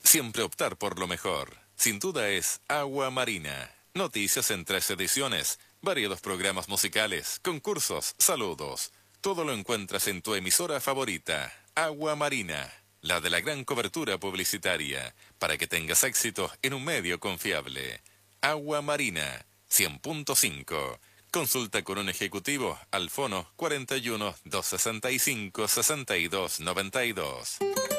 Siempre optar por lo mejor. Sin duda es Agua Marina. Noticias en 3 ediciones, variados programas musicales, concursos, saludos. Todo lo encuentras en tu emisora favorita, Agua Marina, la de la gran cobertura publicitaria, para que tengas éxito en un medio confiable. Agua Marina, 100.5. Consulta con un ejecutivo al fono 41 265 62 92.